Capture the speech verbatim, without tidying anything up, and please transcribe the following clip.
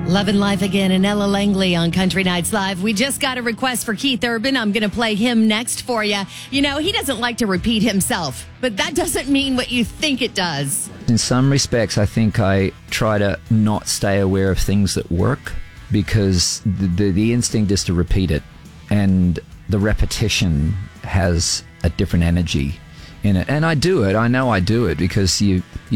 Love and Life again and Ella Langley on Country Nights Live. We just got a request for Keith Urban. I'm going to play him next for you. You know, he doesn't like to repeat himself, but that doesn't mean what you think it does. In some respects, I think I try to not stay aware of things that work because the, the, the instinct is to repeat it. And the repetition has a different energy in it. And I do it. I know I do it because you...